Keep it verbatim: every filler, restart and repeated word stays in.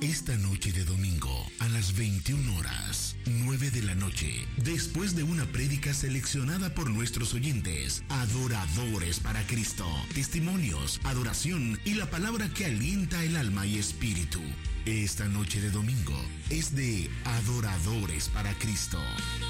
Esta noche de domingo, a las veintiuna horas, nueve de la noche, después de una prédica seleccionada por nuestros oyentes, adoradores para Cristo, testimonios, adoración y la palabra que alienta el alma y espíritu. Esta noche de domingo es de adoradores para Cristo.